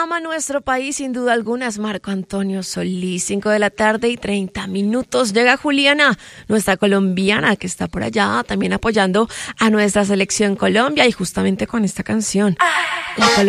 ama nuestro país, sin duda alguna, es Marco Antonio Solís. 5:30 Llega Juliana, nuestra colombiana, que está por allá también apoyando a nuestra selección Colombia, y justamente con esta canción, la